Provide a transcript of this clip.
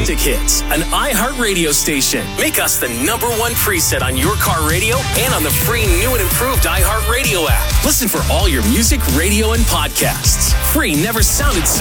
Classic Hits, an iHeartRadio station. Make us the #1 preset on your car radio and on the free new and improved iHeartRadio app. Listen for all your music, radio, and podcasts. Free never sounded so